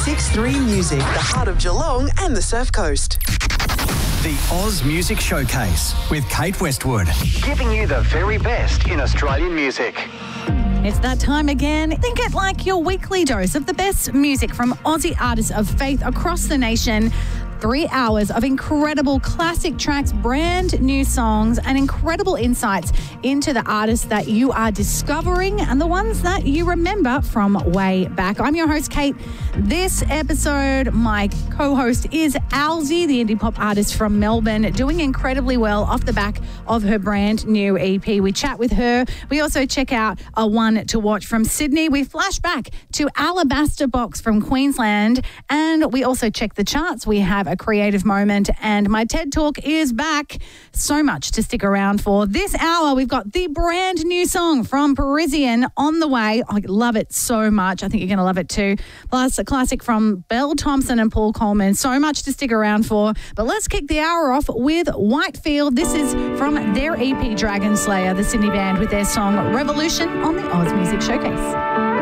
96.3 Music, the heart of Geelong and the Surf Coast. The Oz Music Showcase with Kate Westwood. Giving you the very best in Australian music. It's that time again. Think it like your weekly dose of the best music from Aussie artists of faith across the nation. 3 hours of incredible classic tracks, brand new songs, and incredible insights into the artists that you are discovering and the ones that you remember from way back. I'm your host, Kate. This episode, my co-host is Alzi, the indie pop artist from Melbourne, doing incredibly well off the back of her brand new EP. We chat with her. We also check out a one to watch from Sydney. We flash back to Alabaster Box from Queensland, and we also check the charts. We have a creative moment, and my TED Talk is back. So much to stick around for. This hour, we've got the brand new song from Parisian on the way. I love it so much. I think you're going to love it too. Plus, a classic from Belle Thompson and Paul Coleman. So much to stick around for. But let's kick the hour off with Whitefield. This is from their EP Dragon Slayer, the Sydney band, with their song Revolution on the Oz Music Showcase.